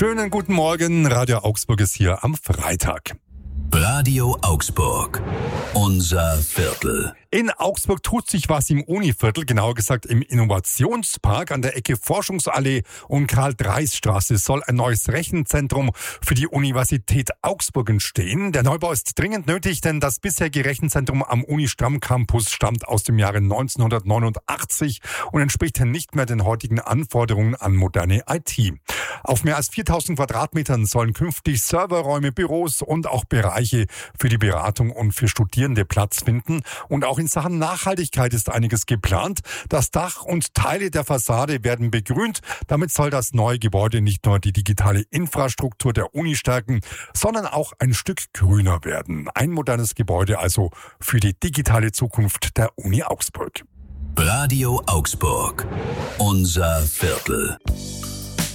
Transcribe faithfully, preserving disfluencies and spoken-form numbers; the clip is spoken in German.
Schönen guten Morgen, Radio Augsburg ist hier am Freitag. Radio Augsburg, unser Viertel. In Augsburg tut sich was im Univiertel, genauer gesagt im Innovationspark an der Ecke Forschungsallee und Karl-Dreis-Straße soll ein neues Rechenzentrum für die Universität Augsburg entstehen. Der Neubau ist dringend nötig, denn das bisherige Rechenzentrum am Uni-Stamm-Campus stammt aus dem Jahre neunzehnhundertneunundachtzig und entspricht nicht mehr den heutigen Anforderungen an moderne I T. Auf mehr als viertausend Quadratmetern sollen künftig Serverräume, Büros und auch Bereiche für die Beratung und für Studierende Platz finden. Und auch in Sachen Nachhaltigkeit ist einiges geplant. Das Dach und Teile der Fassade werden begrünt. Damit soll das neue Gebäude nicht nur die digitale Infrastruktur der Uni stärken, sondern auch ein Stück grüner werden. Ein modernes Gebäude also für die digitale Zukunft der Uni Augsburg. Radio Augsburg, unser Viertel.